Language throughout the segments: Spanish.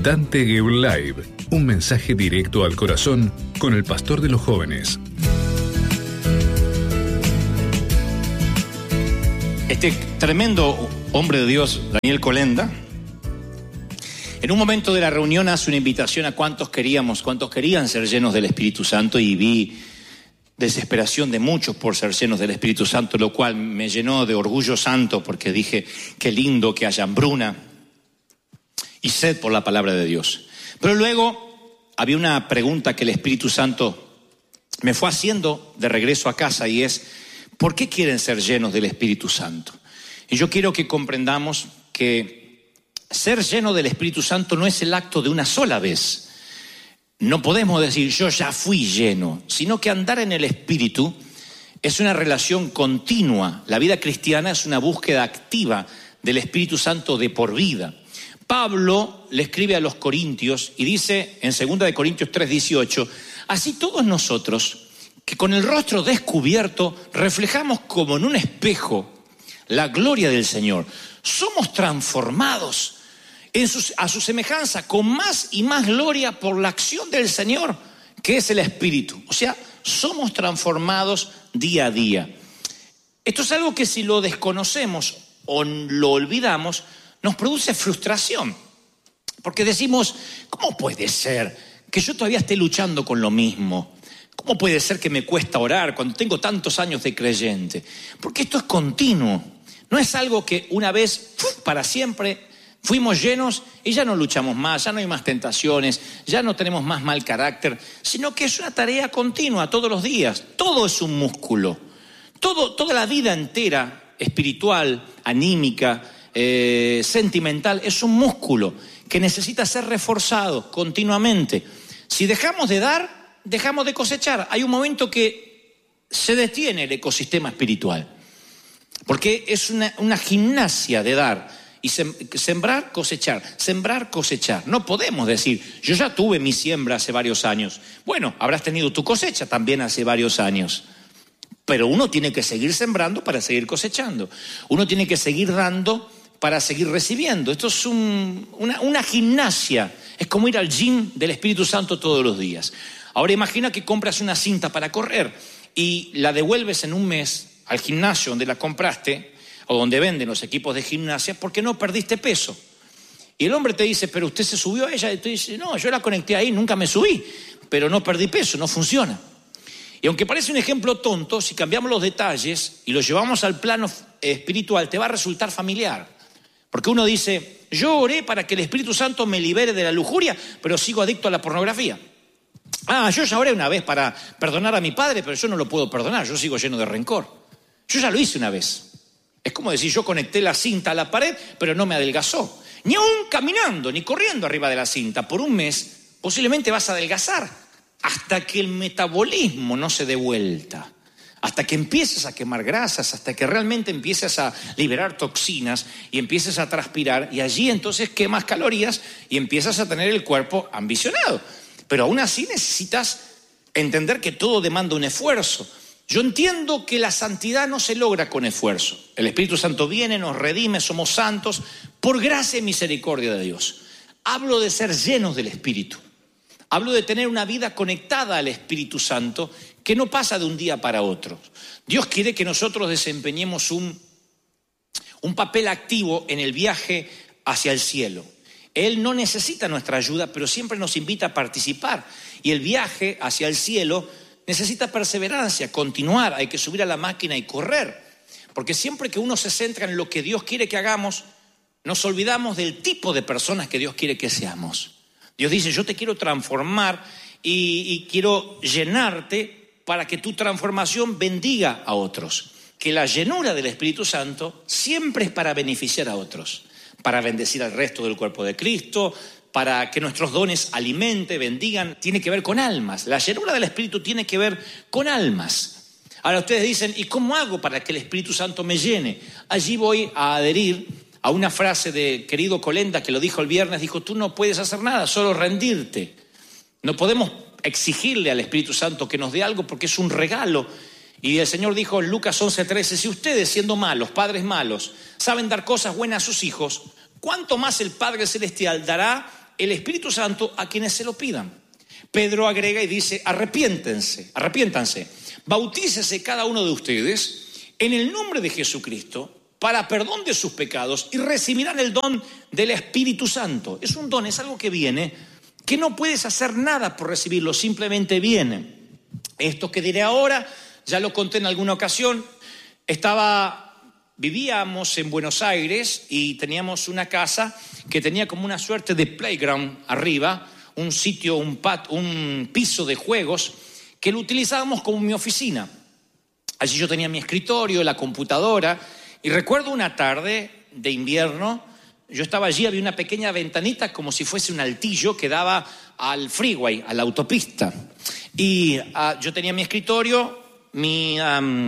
Dante Gebel Live, un mensaje directo al corazón con el pastor de los jóvenes. Este tremendo hombre de Dios, Daniel Colenda, en un momento de la reunión hace una invitación a cuántos querían ser llenos del Espíritu Santo, y vi desesperación de muchos por ser llenos del Espíritu Santo, lo cual me llenó de orgullo santo, porque dije, qué lindo que haya hambruna y sed por la palabra de Dios. Pero luego había una pregunta que el Espíritu Santo me fue haciendo de regreso a casa, y es, ¿por qué quieren ser llenos del Espíritu Santo? Y yo quiero que comprendamos que ser lleno del Espíritu Santo no es el acto de una sola vez. No podemos decir, yo ya fui lleno, sino que andar en el Espíritu es una relación continua. La vida cristiana es una búsqueda activa del Espíritu Santo de por vida. Pablo le escribe a los Corintios y dice en 2 Corintios 3:18, así todos nosotros, que con el rostro descubierto reflejamos como en un espejo la gloria del Señor, somos transformados a su semejanza con más y más gloria por la acción del Señor, que es el Espíritu. O sea, somos transformados día a día. Esto es algo que si lo desconocemos o lo olvidamos, nos produce frustración, porque decimos, ¿cómo puede ser que yo todavía esté luchando con lo mismo? ¿Cómo puede ser que me cuesta orar cuando tengo tantos años de creyente? Porque esto es continuo, no es algo que una vez, para siempre, fuimos llenos y ya no luchamos más, ya no hay más tentaciones, ya no tenemos más mal carácter, sino que es una tarea continua todos los días. Todo es un músculo, toda la vida entera, espiritual, anímica, sentimental, es un músculo que necesita ser reforzado continuamente. Si dejamos de dar, dejamos de cosechar. Hay un momento que se detiene el ecosistema espiritual, porque es una gimnasia de dar y sembrar, cosechar, sembrar, cosechar. No podemos decir, yo ya tuve mi siembra hace varios años. Bueno, habrás tenido tu cosecha también hace varios años. Pero uno tiene que seguir sembrando para seguir cosechando. Uno tiene que seguir dando para seguir recibiendo. Esto es una gimnasia. Es como ir al gym del Espíritu Santo todos los días. Ahora imagina que compras una cinta para correr y la devuelves en un mes al gimnasio donde la compraste o donde venden los equipos de gimnasia porque no perdiste peso. Y el hombre te dice, pero usted se subió a ella. Y tú dices, no, yo la conecté ahí, nunca me subí, pero no perdí peso, no funciona. Y aunque parece un ejemplo tonto, si cambiamos los detalles y los llevamos al plano espiritual, te va a resultar familiar. Porque uno dice, yo oré para que el Espíritu Santo me libere de la lujuria, pero sigo adicto a la pornografía. Yo ya oré una vez para perdonar a mi padre, pero yo no lo puedo perdonar, yo sigo lleno de rencor. Yo ya lo hice una vez. Es como decir, yo conecté la cinta a la pared, pero no me adelgazó. Ni aún caminando, ni corriendo arriba de la cinta. Por un mes, posiblemente vas a adelgazar hasta que el metabolismo no se dé vuelta. Hasta que empieces a quemar grasas, hasta que realmente empieces a liberar toxinas y empieces a transpirar, y allí entonces quemas calorías y empiezas a tener el cuerpo ambicionado. Pero aún así necesitas entender que todo demanda un esfuerzo. Yo entiendo que la santidad no se logra con esfuerzo. El Espíritu Santo viene, nos redime, somos santos por gracia y misericordia de Dios. Hablo de ser llenos del Espíritu. Hablo de tener una vida conectada al Espíritu Santo que no pasa de un día para otro. Dios quiere que nosotros desempeñemos un papel activo en el viaje hacia el cielo. Él no necesita nuestra ayuda, pero siempre nos invita a participar. Y el viaje hacia el cielo necesita perseverancia, continuar, hay que subir a la máquina y correr. Porque siempre que uno se centra en lo que Dios quiere que hagamos, nos olvidamos del tipo de personas que Dios quiere que seamos. Dios dice, yo te quiero transformar y quiero llenarte para que tu transformación bendiga a otros. Que la llenura del Espíritu Santo siempre es para beneficiar a otros, para bendecir al resto del cuerpo de Cristo, para que nuestros dones alimenten, bendigan. Tiene que ver con almas. La llenura del Espíritu tiene que ver con almas. Ahora ustedes dicen, ¿y cómo hago para que el Espíritu Santo me llene? Allí voy a adherir a una frase de querido Colenda que lo dijo el viernes. Dijo, tú no puedes hacer nada, solo rendirte. No podemos exigirle al Espíritu Santo que nos dé algo porque es un regalo. Y el Señor dijo en Lucas 11:13, si ustedes siendo malos, padres malos, saben dar cosas buenas a sus hijos, ¿cuánto más el Padre Celestial dará el Espíritu Santo a quienes se lo pidan. Pedro agrega y dice, arrepiéntanse, bautícese cada uno de ustedes en el nombre de Jesucristo para perdón de sus pecados y recibirán el don del Espíritu Santo. Es un don, es algo que viene, que no puedes hacer nada por recibirlo, simplemente viene. Esto que diré ahora, ya lo conté en alguna ocasión, vivíamos en Buenos Aires y teníamos una casa que tenía como una suerte de playground arriba, un sitio, un piso de juegos que lo utilizábamos como mi oficina. Allí yo tenía mi escritorio, la computadora, y recuerdo una tarde de invierno, yo estaba allí, había una pequeña ventanita como si fuese un altillo que daba al freeway, a la autopista. Y yo tenía mi escritorio, mi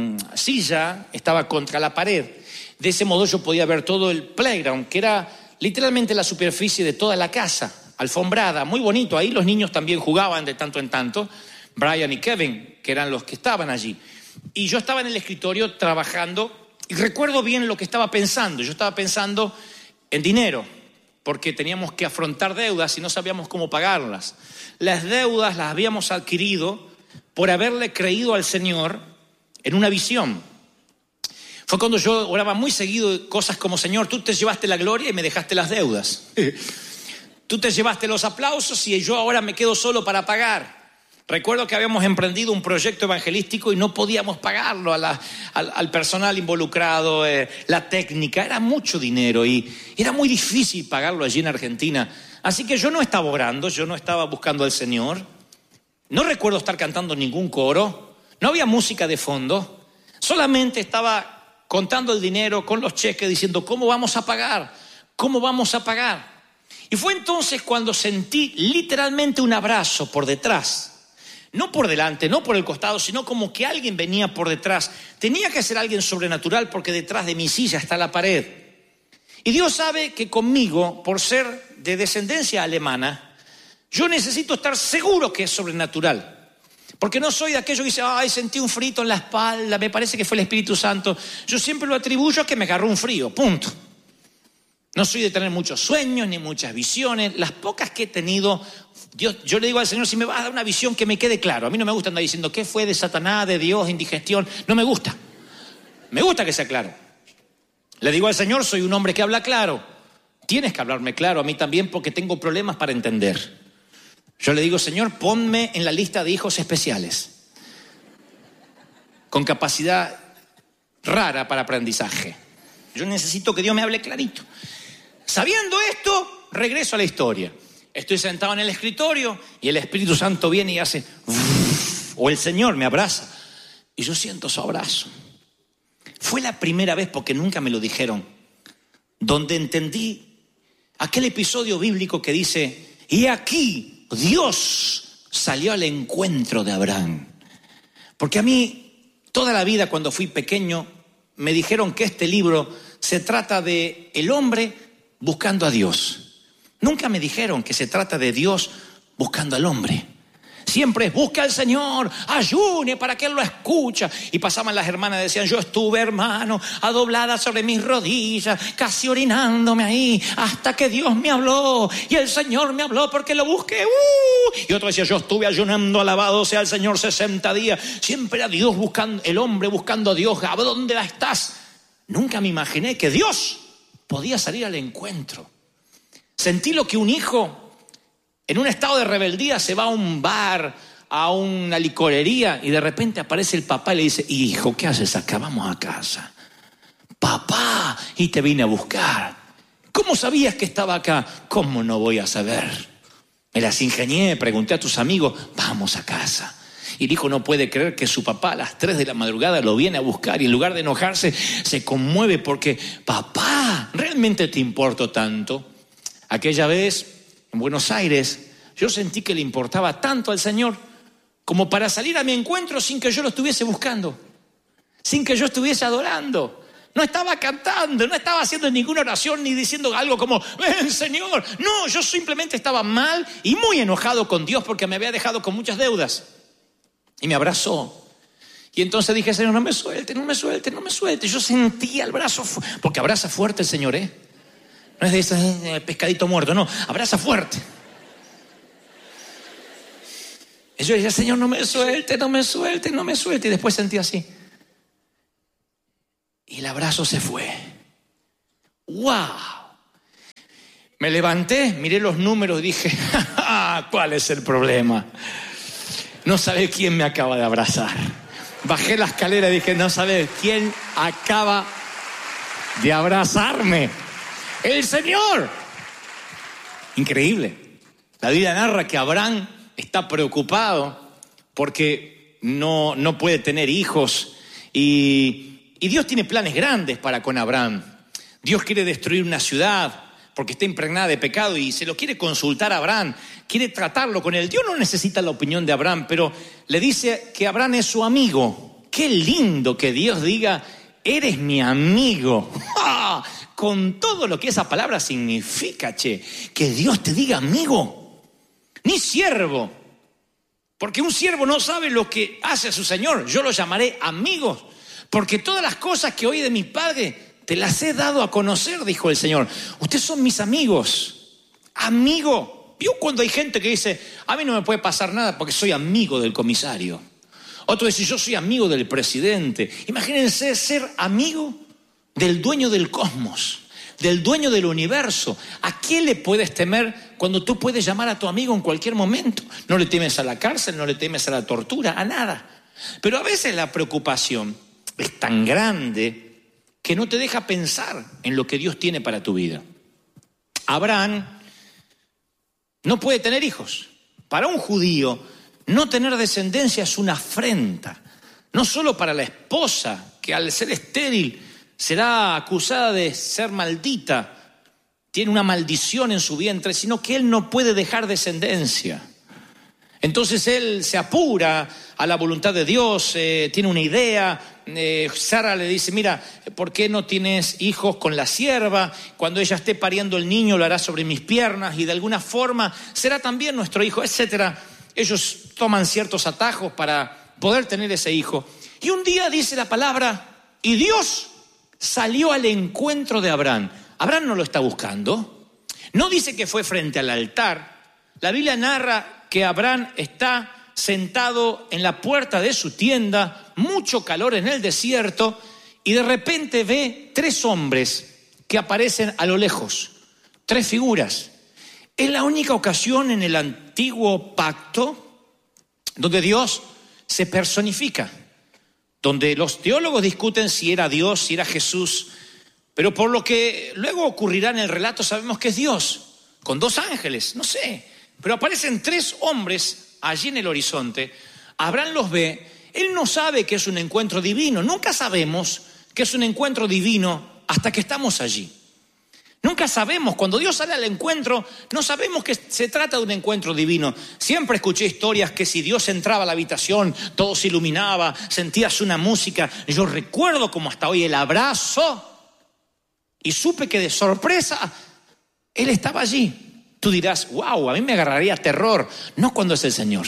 silla estaba contra la pared. De ese modo yo podía ver todo el playground, que era literalmente la superficie de toda la casa, alfombrada, muy bonito. Ahí los niños también jugaban de tanto en tanto, Brian y Kevin, que eran los que estaban allí. Y yo estaba en el escritorio trabajando y recuerdo bien lo que estaba pensando. Yo estaba pensando en dinero, porque teníamos que afrontar deudas y no sabíamos cómo pagarlas. Las deudas las habíamos adquirido por haberle creído al Señor en una visión. Fue cuando yo oraba muy seguido cosas como, Señor, tú te llevaste la gloria y me dejaste las deudas. Tú te llevaste los aplausos y yo ahora me quedo solo para pagar. Recuerdo que habíamos emprendido un proyecto evangelístico y no podíamos pagarlo al personal involucrado, la técnica, era mucho dinero y era muy difícil pagarlo allí en Argentina. Así que yo no estaba orando, yo no estaba buscando al Señor, no recuerdo estar cantando ningún coro, no había música de fondo, solamente estaba contando el dinero con los cheques diciendo, ¿cómo vamos a pagar? ¿Cómo vamos a pagar? Y fue entonces cuando sentí literalmente un abrazo por detrás. No por delante, no por el costado, sino como que alguien venía por detrás. Tenía que ser alguien sobrenatural porque detrás de mi silla está la pared. Y Dios sabe que conmigo, por ser de descendencia alemana, yo necesito estar seguro que es sobrenatural. Porque no soy de aquello que dice, ay, sentí un frito en la espalda, me parece que fue el Espíritu Santo. Yo siempre lo atribuyo a que me agarró un frío, punto. No soy de tener muchos sueños ni muchas visiones. Las pocas que he tenido, yo le digo al Señor, si me vas a dar una visión que me quede claro. A mí no me gusta andar diciendo qué fue de Satanás, de Dios, indigestión. No me gusta. Me gusta que sea claro. Le digo al Señor, soy un hombre que habla claro. Tienes que hablarme claro a mí también porque tengo problemas para entender. Yo le digo, Señor, ponme en la lista de hijos especiales, con capacidad rara para aprendizaje. Yo necesito que Dios me hable clarito. Sabiendo esto, regreso a la historia. Estoy sentado en el escritorio y el Espíritu Santo viene y hace o el Señor me abraza y yo siento su abrazo. Fue la primera vez, porque nunca me lo dijeron, donde entendí aquel episodio bíblico que dice, y aquí Dios salió al encuentro de Abraham. Porque a mí toda la vida cuando fui pequeño me dijeron que este libro se trata de el hombre buscando a Dios. Nunca me dijeron que se trata de Dios buscando al hombre. Siempre es busca al Señor, ayune para que Él lo escucha. Y pasaban las hermanas y decían, yo estuve, hermano, adoblada sobre mis rodillas, casi orinándome ahí, hasta que Dios me habló. Y el Señor me habló porque lo busqué. Y otro decía, yo estuve ayunando, alabado sea el Señor, 60 días. Siempre a Dios buscando, el hombre buscando a Dios. ¿A dónde estás? Nunca me imaginé que Dios podía salir al encuentro. Sentí lo que un hijo en un estado de rebeldía se va a un bar, a una licorería y de repente aparece el papá y le dice, hijo, ¿qué haces acá? Vamos a casa. Papá, y te vine a buscar. ¿Cómo sabías que estaba acá? ¿Cómo no voy a saber? Me las ingenié, pregunté a tus amigos, vamos a casa. Y el hijo no puede creer que su papá a las 3 de la madrugada lo viene a buscar y en lugar de enojarse se conmueve porque, papá, ¿realmente te importo tanto? Aquella vez en Buenos Aires yo sentí que le importaba tanto al Señor como para salir a mi encuentro sin que yo lo estuviese buscando, sin que yo estuviese adorando. No estaba cantando, no estaba haciendo ninguna oración ni diciendo algo como, ven Señor. No, yo simplemente estaba mal y muy enojado con Dios porque me había dejado con muchas deudas. Y me abrazó. Y entonces dije, Señor, no me suelte, no me suelte, no me suelte. Yo sentía el brazo, porque abraza fuerte el Señor, No es de ese pescadito muerto, no, abraza fuerte. Y yo decía, Señor, no me suelte, no me suelte, no me suelte. Y después sentí así. Y el abrazo se fue. ¡Wow! Me levanté, miré los números y dije, ¿cuál es el problema? No sabe quién me acaba de abrazar. Bajé la escalera y dije, no sabe quién acaba de abrazarme. ¡El Señor! Increíble. La Biblia narra que Abraham está preocupado porque no puede tener hijos y Dios tiene planes grandes para con Abraham. Dios quiere destruir una ciudad porque está impregnada de pecado y se lo quiere consultar a Abraham, quiere tratarlo con él. Dios no necesita la opinión de Abraham, pero le dice que Abraham es su amigo. Qué lindo que Dios diga, eres mi amigo. ¡Ah! Con todo lo que esa palabra significa, che, que Dios te diga amigo, ni siervo, porque un siervo no sabe lo que hace a su Señor. Yo lo llamaré amigos, porque todas las cosas que oí de mi Padre te las he dado a conocer, dijo el Señor. Ustedes son mis amigos, amigo. ¿Vio cuando hay gente que dice, a mí no me puede pasar nada porque soy amigo del comisario? Otro dice, yo soy amigo del presidente. Imagínense ser amigo del dueño del cosmos, del dueño del universo. ¿A qué le puedes temer cuando tú puedes llamar a tu amigo en cualquier momento? No le temes a la cárcel, no le temes a la tortura, a nada. Pero a veces la preocupación es tan grande que no te deja pensar en lo que Dios tiene para tu vida. Abraham no puede tener hijos. Para un judío, no tener descendencia es una afrenta. No solo para la esposa, que al ser estéril será acusada de ser maldita, tiene una maldición en su vientre, sino que él no puede dejar descendencia. Entonces él se apura a la voluntad de Dios, tiene una idea. Sara le dice, mira, ¿por qué no tienes hijos con la sierva? Cuando ella esté pariendo el niño lo hará sobre mis piernas y de alguna forma será también nuestro hijo, etcétera. Ellos toman ciertos atajos para poder tener ese hijo. Y un día dice la palabra, y Dios salió al encuentro de Abraham. Abraham no lo está buscando. No dice que fue frente al altar. La Biblia narra que Abraham está sentado en la puerta de su tienda, mucho calor en el desierto, y de repente ve 3 hombres que aparecen a lo lejos, 3 figuras. Es la única ocasión en el antiguo pacto donde Dios se personifica, donde los teólogos discuten si era Dios, si era Jesús, pero por lo que luego ocurrirá en el relato sabemos que es Dios, con 2 ángeles, no sé, pero aparecen 3 hombres allí en el horizonte. Abraham los ve, él no sabe que es un encuentro divino, nunca sabemos que es un encuentro divino hasta que estamos allí. Nunca sabemos, cuando Dios sale al encuentro, no sabemos que se trata de un encuentro divino. Siempre escuché historias que si Dios entraba a la habitación, todo se iluminaba, sentías una música. Yo recuerdo como hasta hoy el abrazo y supe que de sorpresa Él estaba allí. Tú dirás, wow, a mí me agarraría terror. No cuando es el Señor.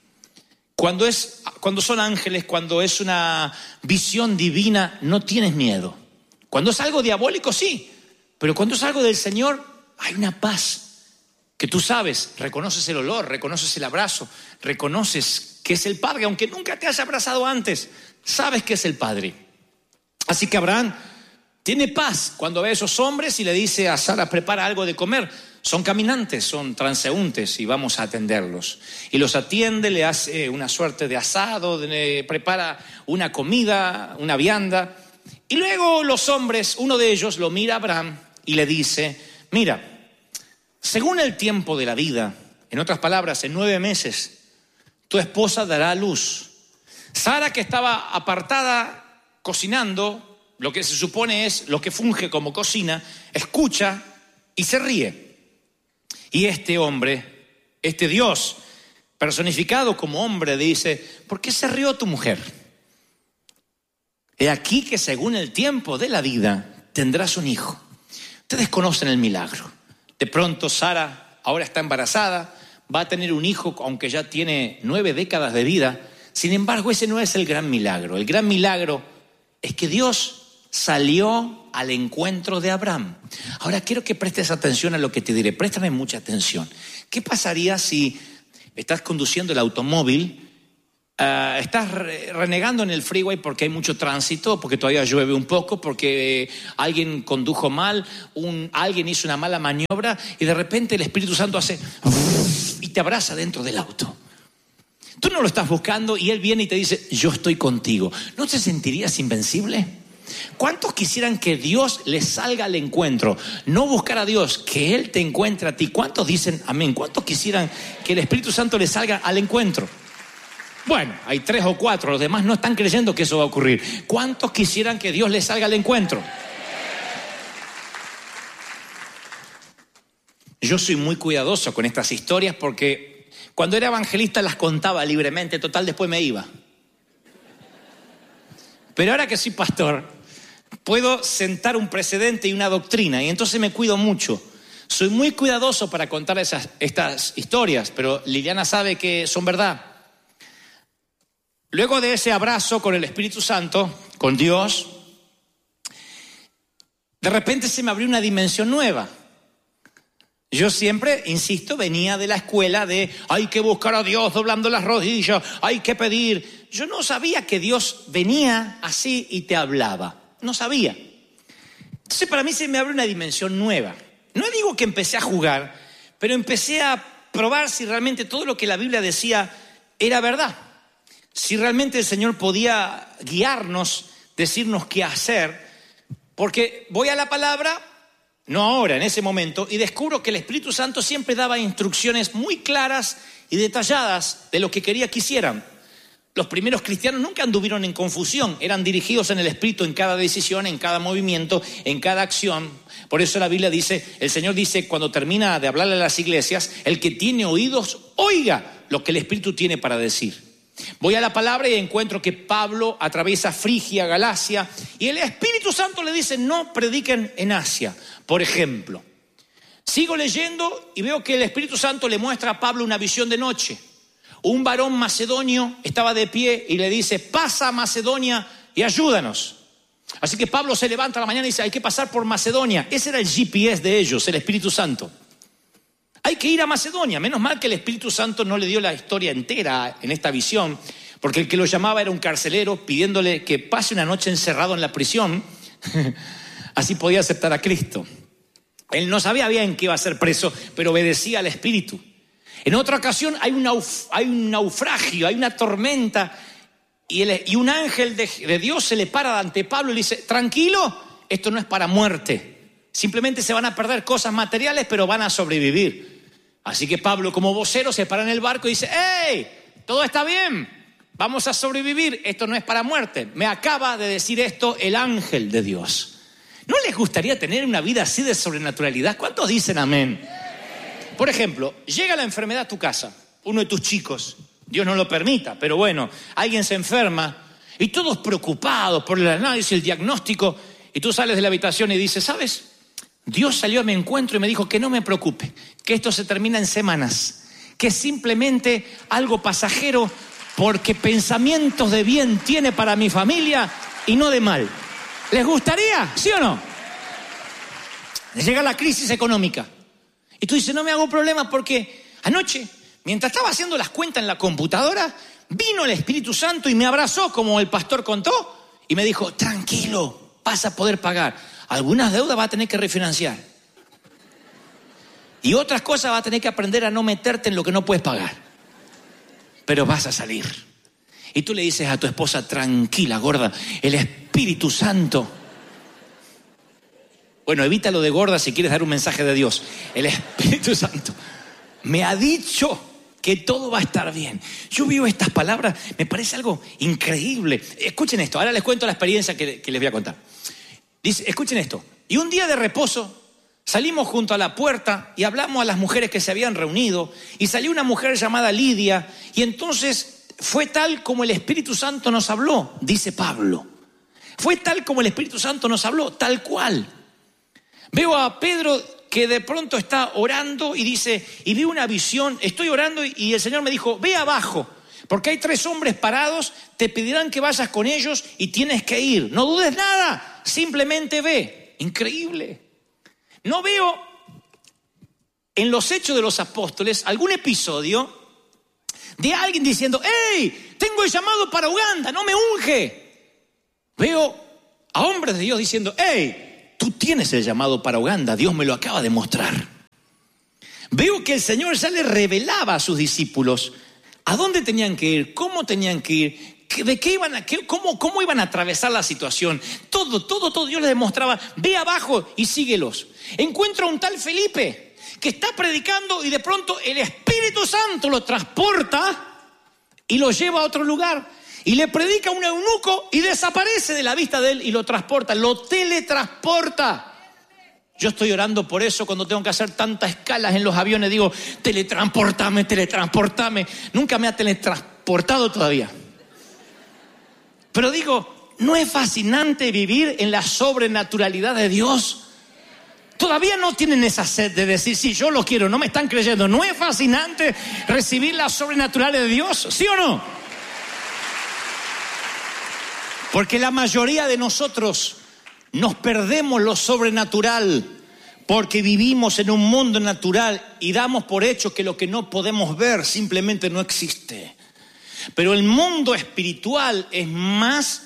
Cuando son ángeles, cuando es una visión divina, no tienes miedo. Cuando es algo diabólico, sí. Pero cuando es algo del Señor, hay una paz que tú sabes, reconoces el olor, reconoces el abrazo, reconoces que es el Padre, aunque nunca te haya abrazado antes, sabes que es el Padre. Así que Abraham tiene paz cuando ve a esos hombres y le dice a Sara, prepara algo de comer. Son caminantes, son transeúntes y vamos a atenderlos. Y los atiende, le hace una suerte de asado, le prepara una comida, una vianda. Y luego los hombres, uno de ellos lo mira a Abraham y le dice, mira, según el tiempo de la vida, en otras palabras, en 9 meses, tu esposa dará a luz. Sara, que estaba apartada cocinando, lo que se supone es lo que funge como cocina, escucha y se ríe. Y este hombre, este Dios personificado como hombre, dice, ¿por qué se rió tu mujer? He aquí que según el tiempo de la vida tendrás un hijo. Ustedes conocen el milagro. De pronto Sara ahora está embarazada, va a tener un hijo aunque ya tiene 9 décadas de vida. Sin embargo, ese no es el gran milagro. El gran milagro es que Dios salió al encuentro de Abraham. Ahora quiero que prestes atención a lo que te diré. Préstame mucha atención. ¿Qué pasaría si estás conduciendo el automóvil, estás renegando en el freeway porque hay mucho tránsito, porque todavía llueve un poco, porque alguien condujo mal, alguien hizo una mala maniobra y de repente el Espíritu Santo hace y te abraza dentro del auto. Tú no lo estás buscando y Él viene y te dice, yo estoy contigo. ¿No te sentirías invencible? ¿Cuántos quisieran que Dios les salga al encuentro? No buscar a Dios, que Él te encuentre a ti. ¿Cuántos dicen amén? ¿Cuántos quisieran que el Espíritu Santo les salga al encuentro? Bueno, hay 3 o 4, los demás no están creyendo que eso va a ocurrir. ¿Cuántos quisieran que Dios les salga al encuentro? Yo soy muy cuidadoso con estas historias porque cuando era evangelista las contaba libremente, total después me iba. Pero ahora que soy pastor, puedo sentar un precedente y una doctrina y entonces me cuido mucho. Soy muy cuidadoso para contar estas historias, pero Liliana sabe que son verdad. Luego de ese abrazo con el Espíritu Santo, con Dios, de repente se me abrió una dimensión nueva. Yo siempre, insisto, venía de la escuela de hay que buscar a Dios doblando las rodillas, hay que pedir. Yo no sabía que Dios venía así y te hablaba. No sabía. Entonces para mí se me abre una dimensión nueva. No digo que empecé a jugar, pero empecé a probar si realmente todo lo que la Biblia decía era verdad. Si realmente el Señor podía guiarnos, decirnos qué hacer. Porque voy a la palabra, no ahora, en ese momento, y descubro que el Espíritu Santo siempre daba instrucciones muy claras y detalladas de lo que quería que hicieran. Los primeros cristianos nunca anduvieron en confusión, eran dirigidos en el Espíritu en cada decisión, en cada movimiento, en cada acción. Por eso la Biblia dice, el Señor dice cuando termina de hablarle a las iglesias, el que tiene oídos, oiga lo que el Espíritu tiene para decir. Voy a la palabra y encuentro que Pablo atraviesa Frigia, Galacia, y el Espíritu Santo le dice, no prediquen en Asia, por ejemplo. Sigo leyendo y veo que el Espíritu Santo le muestra a Pablo una visión de noche. Un varón macedonio estaba de pie y le dice, pasa a Macedonia y ayúdanos. Así que Pablo se levanta a la mañana y dice, hay que pasar por Macedonia. Ese era el GPS de ellos, el Espíritu Santo. Hay que ir a Macedonia. Menos mal que el Espíritu Santo no le dio la historia entera en esta visión, porque el que lo llamaba era un carcelero pidiéndole que pase una noche encerrado en la prisión. Así podía aceptar a Cristo. Él no sabía bien que iba a ser preso, pero obedecía al Espíritu. En otra ocasión hay un naufragio, hay una tormenta y un ángel de Dios se le para ante Pablo y le dice, tranquilo, esto no es para muerte. Simplemente se van a perder cosas materiales, pero van a sobrevivir. Así que Pablo, como vocero, se para en el barco y dice, ¡hey! Todo está bien, vamos a sobrevivir, esto no es para muerte. Me acaba de decir esto el ángel de Dios. ¿No les gustaría tener una vida así de sobrenaturalidad? ¿Cuántos dicen amén? Por ejemplo, llega la enfermedad a tu casa, uno de tus chicos, Dios no lo permita, pero bueno, alguien se enferma y todos preocupados por el análisis, el diagnóstico, y tú sales de la habitación y dices, ¿sabes? Dios salió a mi encuentro y me dijo que no me preocupe, que esto se termina en semanas, que es simplemente algo pasajero porque pensamientos de bien tiene para mi familia y no de mal. ¿Les gustaría? ¿Sí o no? Llega la crisis económica y tú dices, no me hago problema porque anoche, mientras estaba haciendo las cuentas en la computadora, vino el Espíritu Santo y me abrazó como el pastor contó y me dijo, tranquilo, vas a poder pagar. Algunas deudas vas a tener que refinanciar. Y otras cosas vas a tener que aprender a no meterte en lo que no puedes pagar. Pero vas a salir. Y tú le dices a tu esposa, tranquila, gorda, el Espíritu Santo. Bueno, evita lo de gorda si quieres dar un mensaje de Dios. El Espíritu Santo me ha dicho que todo va a estar bien. Yo veo estas palabras, me parece algo increíble. Escuchen esto, ahora les cuento la experiencia que les voy a contar. Dice, escuchen esto. Y un día de reposo salimos junto a la puerta y hablamos a las mujeres que se habían reunido y salió una mujer llamada Lidia y entonces fue tal como el Espíritu Santo nos habló, dice Pablo. Fue tal como el Espíritu Santo nos habló, tal cual. Veo a Pedro que de pronto está orando y dice, y vi una visión, estoy orando y el Señor me dijo, ve abajo. Porque hay 3 hombres parados, te pedirán que vayas con ellos y tienes que ir. No dudes nada, simplemente ve. Increíble. No veo en los Hechos de los Apóstoles algún episodio de alguien diciendo, ¡hey! Tengo el llamado para Uganda, no me unge. Veo a hombres de Dios diciendo, ¡hey! Tú tienes el llamado para Uganda, Dios me lo acaba de mostrar. Veo que el Señor ya le revelaba a sus discípulos a dónde tenían que ir, cómo tenían que ir, de qué iban a, cómo iban a atravesar la situación. Todo Dios les demostraba. Ve abajo y síguelos. Encuentro a un tal Felipe que está predicando y de pronto el Espíritu Santo lo transporta y lo lleva a otro lugar. Y le predica a un eunuco y desaparece de la vista de él y lo transporta, lo teletransporta. Yo estoy orando por eso cuando tengo que hacer tantas escalas en los aviones. Digo, teletransportame. Nunca me ha teletransportado todavía. Pero digo, ¿no es fascinante vivir en la sobrenaturalidad de Dios? Todavía no tienen esa sed de decir, sí, yo lo quiero, no me están creyendo. ¿No es fascinante recibir la sobrenatural de Dios? ¿Sí o no? Porque la mayoría de nosotros nos perdemos lo sobrenatural porque vivimos en un mundo natural y damos por hecho que lo que no podemos ver simplemente no existe. Pero el mundo espiritual es más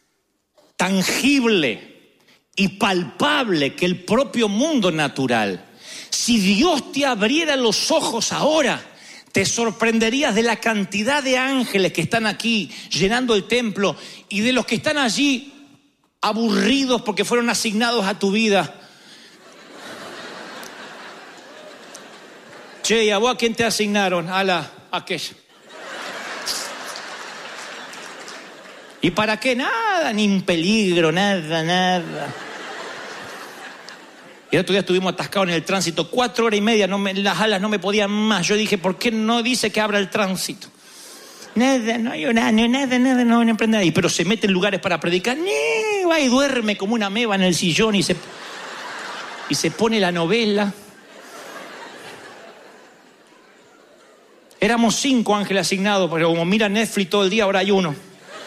tangible y palpable que el propio mundo natural. Si Dios te abriera los ojos ahora, te sorprenderías de la cantidad de ángeles que están aquí llenando el templo y de los que están allí aburridos porque fueron asignados a tu vida. Che, ¿y a vos a quién te asignaron? A aquella. ¿Y para qué? Nada, ni un peligro, nada. Y el otro día estuvimos atascados en el tránsito, 4 horas y media, las alas no me podían más. Yo dije, ¿por qué no dice que abra el tránsito? Nada, no emprende nada. Pero se mete en lugares para predicar, va y duerme como una meba en el sillón y se pone la novela. Éramos 5 ángeles asignados, pero como mira Netflix todo el día, ahora hay uno.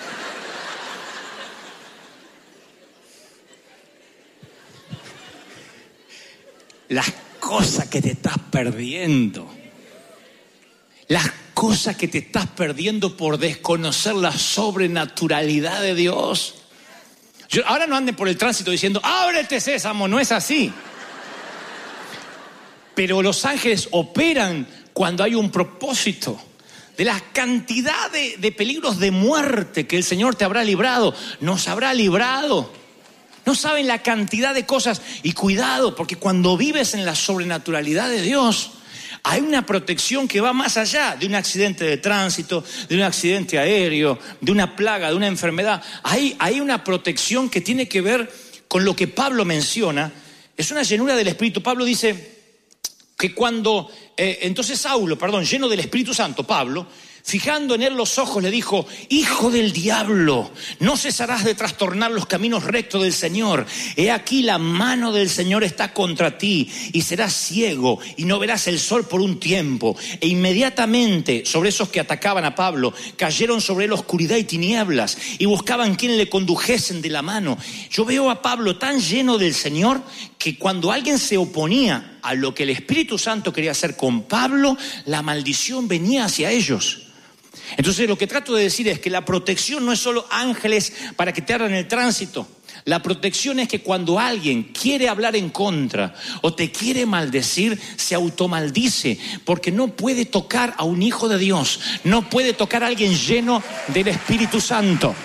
Las cosas que te estás perdiendo. Las cosas que te estás perdiendo por desconocer la sobrenaturalidad de Dios. Ahora no anden por el tránsito diciendo, ábrete sésamo, no es así. Pero los ángeles operan cuando hay un propósito. De la cantidad de peligros de muerte que el Señor te habrá librado, nos habrá librado. No saben la cantidad de cosas. Y cuidado, porque cuando vives en la sobrenaturalidad de Dios, hay una protección que va más allá de un accidente de tránsito, de un accidente aéreo, de una plaga, de una enfermedad. Hay una protección que tiene que ver con lo que Pablo menciona. Es una llenura del Espíritu. Pablo dice que cuando, lleno del Espíritu Santo, Pablo, fijando en él los ojos, le dijo, hijo del diablo, no cesarás de trastornar los caminos rectos del Señor. He aquí la mano del Señor está contra ti y serás ciego y no verás el sol por un tiempo. E inmediatamente sobre esos que atacaban a Pablo cayeron sobre él oscuridad y tinieblas y buscaban quien le condujesen de la mano. Yo veo a Pablo tan lleno del Señor que cuando alguien se oponía a lo que el Espíritu Santo quería hacer con Pablo, la maldición venía hacia ellos. Entonces lo que trato de decir es que la protección no es solo ángeles para que te abran el tránsito. La protección es que cuando alguien quiere hablar en contra o te quiere maldecir, se automaldice, porque no puede tocar a un hijo de Dios, no puede tocar a alguien lleno del Espíritu Santo.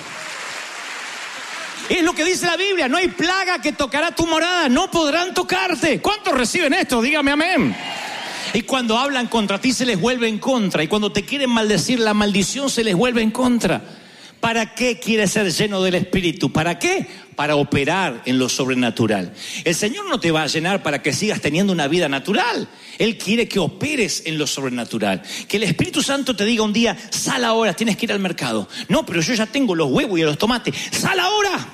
Es lo que dice la Biblia, no hay plaga que tocará tu morada, no podrán tocarte. ¿Cuántos reciben esto? Dígame amén. Y cuando hablan contra ti se les vuelve en contra. Y cuando te quieren maldecir, la maldición se les vuelve en contra. ¿Para qué quieres ser lleno del Espíritu? ¿Para qué? Para operar en lo sobrenatural. El Señor no te va a llenar para que sigas teniendo una vida natural. Él quiere que operes en lo sobrenatural. Que el Espíritu Santo te diga un día, sal ahora, tienes que ir al mercado. No, pero yo ya tengo los huevos y los tomates. ¡Sal ahora!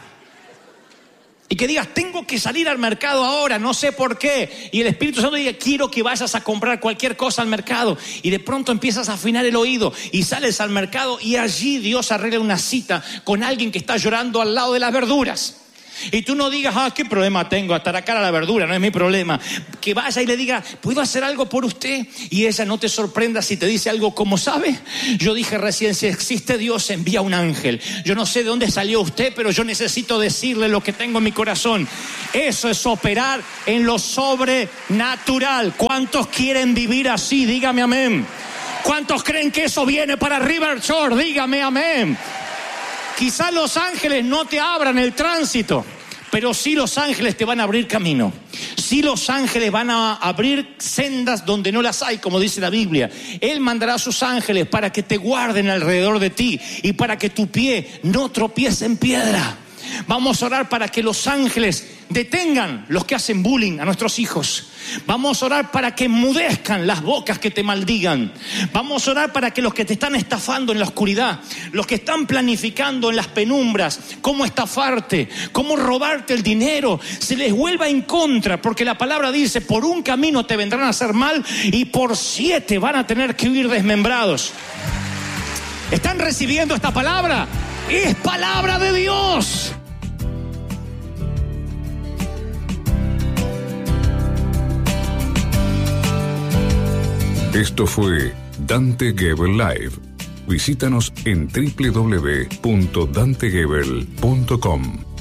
Y que digas, tengo que salir al mercado ahora, no sé por qué. Y el Espíritu Santo diga, quiero que vayas a comprar cualquier cosa al mercado. Y de pronto empiezas a afinar el oído y sales al mercado y allí Dios arregla una cita con alguien que está llorando al lado de las verduras. Y tú no digas, ¿qué problema tengo? Hasta la cara la verdura, no es mi problema. Que vaya y le diga, ¿puedo hacer algo por usted? Y ella no te sorprenda si te dice algo como, ¿sabe? Yo dije recién, si existe Dios, envía un ángel. Yo no sé de dónde salió usted, pero yo necesito decirle lo que tengo en mi corazón. Eso es operar en lo sobrenatural. ¿Cuántos quieren vivir así? Dígame amén. ¿Cuántos creen que eso viene para River Shore? Dígame amén. Quizás los ángeles no te abran el tránsito, pero sí los ángeles te van a abrir camino. Sí los ángeles van a abrir sendas donde no las hay, como dice la Biblia. Él mandará a sus ángeles para que te guarden alrededor de ti y para que tu pie no tropiece en piedra. Vamos a orar para que los ángeles detengan los que hacen bullying a nuestros hijos. Vamos a orar para que enmudezcan las bocas que te maldigan. Vamos a orar para que los que te están estafando en la oscuridad, los que están planificando en las penumbras, cómo estafarte, cómo robarte el dinero, se les vuelva en contra, porque la palabra dice, por un camino te vendrán a hacer mal y por 7 van a tener que huir desmembrados. ¿Están recibiendo esta palabra? Es palabra de Dios. Esto fue Dante Gebel Live. Visítanos en www.dantegebel.com.